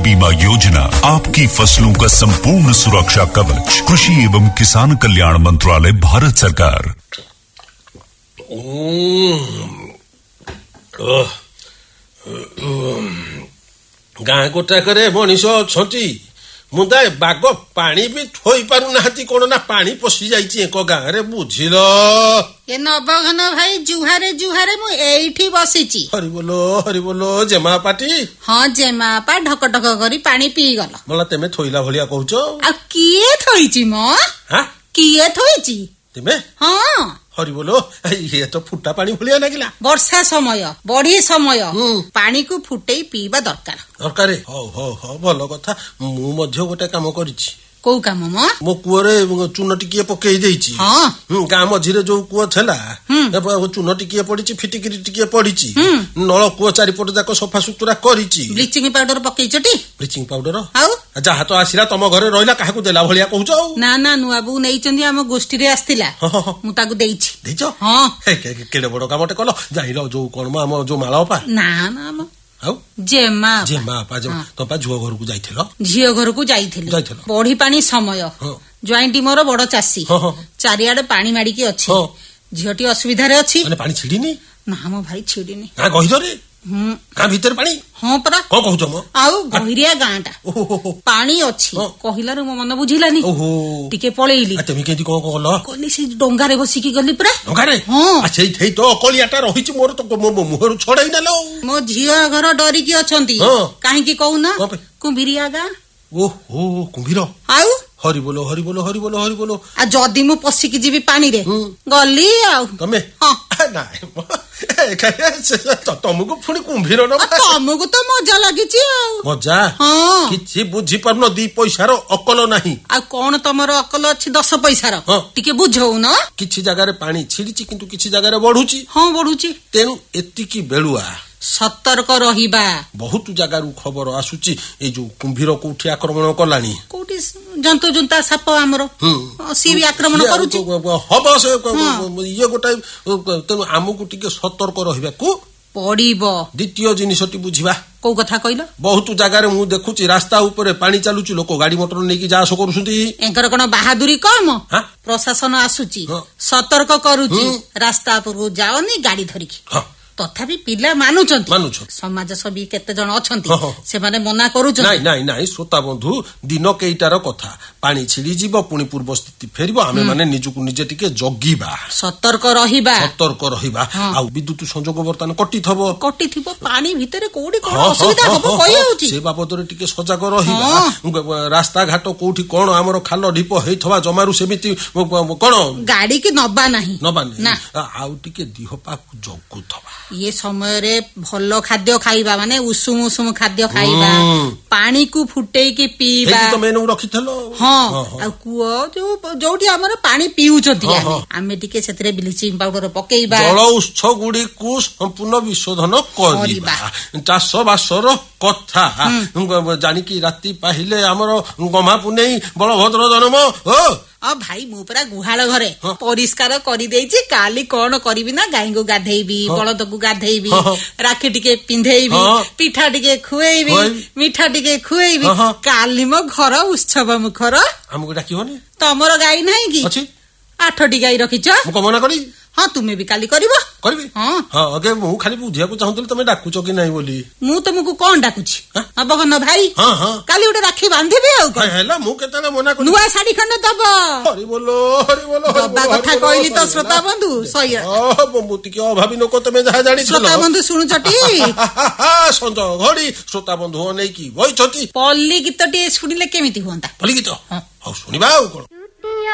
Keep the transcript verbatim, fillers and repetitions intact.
बीमा योजना आपकी फसलों का संपूर्ण सुरक्षा कवच। कृषि एवं किसान कल्याण मंत्रालय, भारत सरकार। गाँ गोटाकरे मनीष अछंती मुदाए बाग पानी भी थोई पारु नाहती कोन ना पानी पसी जाईची एको गाँ रे बुझिलो ए नबघन भाई जुहारे जुहारे मु एठी बसिची। हरि बोलो हरि बोलो जेमा पाटी। हां जेमा पा ढक ढक करी पानी पी गला। मला तेमे थोइला भलिया कहउचो। आ किए थोइची म? हां किए थोइची तेमे? हां हरि बोलो ये तो फुटा पानी भलिया लागिला। वर्षा समय बढी समय पानी को फुटेई पीबा दरकार। दरकार हो हो हो भलो कथा। मु मध्य गोटे काम करिछि। को काम म? मो कुओरे चून टिकिए पकेई देइछि। हां गाँ मझिरे जो कुओ छला चून टिकिए पडिछि, फिटिकिरी टिकिए पडिछि, नळ कुओ चारिपट जाक सफा सुतुरा करिछि। Bleaching powder पकेइछटी? ब्लीचिंग पाउडर आउ जहा तो आसिला तम घरे रहिला काहाकू देला भलिया कहउचो। ना ना नुआ बु नेइचंदी हम गोष्ठी रे आस्तिला मु ताकू देइछि। देइछो? हां केडे बड कामटे कलो जाइलो जो कोन म हम जो माळपा। ना ना म आउ जेमा जेमा पा जो तो पा झुओ घर को जाइथिलो? झियो घर को जाइथिली। बढी पानी समय ज्वाइंटी मोर बड़ चासी चारियाडे पानी माडी की अछि। झियोटी असुविधा रे अछि। माने पानी छिडीनी? ना मो भाई छिडीनी। का गहिरो रे? हम का भीतर पानी? हां परा। को कहउछो म? आउ गहिरिया गांटा पानी अछि कहिलार मो मन बुझिलानी। ओहो टिके पळेइली। आ तमी केदी को कहलो? कोनी से डोंगा रे बसी की गली परा। डोंगा रे? हां आ सेई थई तो अकलियाटा रहिछि मोर तो मो मुहरु छड़ाई नालो। मो झियो घर डरी की अछंती काहे की कहउना कुंभिरिया गा। ओहो कुंभिर। आउ हरि बोलो हरि बोलो हरि बोलो हरि बोलो। आ जदी मु पसी की जीवी पानी रे गली आउ तमे? हां नाय तमको पुणी कुंभीर न तमको तो मजा लागिची। मजा? हां किछि बुझी परनो दी पैसार अकल नाही। आ कोन तमरो अकल अछि दस पैसार? टिके बुझौ न। किछि जगह रे पानी छिड़िची किंतु किछि जगह रे बढ़ुची। हां बढ़ुची। तेनु एतिकी बेलुआ सतर्क रहिबा। बहुत जगह रु खबर आसुची ए जो कुंभीर कोठी आक्रमण कलानी। कोठी जंतु जुंता साप हमरो सी भी आक्रमण करूची। हबो से ये गोटा तेनु आमुकु टिके सतर्क रहिबा को पड़िबो। द्वितीय जिनिसटी बुझिबा। को कथा कइलो? बहुत जगह रे मु देखुची रास्ता ऊपर पानी चालुची लोक गाड़ी मोटर नेकी जा सो करूसुंती। एंकर कोन बहादुरी कम? प्रशासन आसुची सतर्क करूची रास्ता पर जाओनी गाड़ी धरिकी। तथापि पिला मानुचंती समाज सभी केते जण अछंती से माने मना करूचंती। नाही नाही नाही श्रोता बंधु दिन केइटार कथा पानी छिड़ी जीव पुणी पूर्व स्थिति फेरिबो आमे माने निजुकु निजे टिके जगिबा सतर्क रहिबा सतर्क रहिबा आ विद्युत संजोग वर्तन कटी थबो कटी थिबो पानी भितरे कोडी कोन असुविधा हबो कहि होउची से बाबदरे टिके सजग रहिबा रास्ता घाट कोठी कोन हमरो खाल ढिप हेइथवा जमारु सेमिति कोन गाड़ी के नबा नाही नबा नाही आउ टिके दिहपा जगु थबा ये समय रे भलो खाद्य खाइबा माने उसुम उसुम खाद्य खाइबा पानी को फुटेई के पीबा एती तो मेनू रखिथलो। हां आ कुओ जो जोटी हमर पानी पिउचती आमे टिके सेतरे ब्लीचिंग पाउडर पकेइबा जल उत्स गुडी को संपूर्ण विशोधन करिबा चाष बासर कथा जानि की राती पाहिले हमर गमा पुनेई बलभद्र जन्म हो आ भाई मु परा गुहाल घरे परिष्कार करि देइछि काली कोन करिबि ना गाई को गाधेइबी बळद को गाधेइबी राखी टिके पिंधेइबी पिठा टिके खुएइबी मिठा टिके खुएइबी काली मो घर उत्सव मुखर हमको डाकिबोनी तमरो गाई नाही की अछि आठटी गाई रखिछ मु मना करी हां तुमे भी काली करबो करबी हां हां अगे मु खाली बुझिया को चाहतली तमे डाकुचो कि नाही बोली मु तुमको कोन डाकुछि अब गन भाई हां हां काली उडे राखी बांधीबी आ हां हैला मु केतने मना करी नुआ साड़ी खंड दबो हरि बोलो हरि बोलो दबा कथा कहली तो श्रोता बंधु सही ओ बंबुती के अभावी नको तमे जहा जानि श्रोता बंधु सुनु छटी संज घड़ी श्रोता बंधु नै की होई छटी पल्ली गीतटी सुनिले केमिति होंता पल्ली गीत हां सुनिबा कोन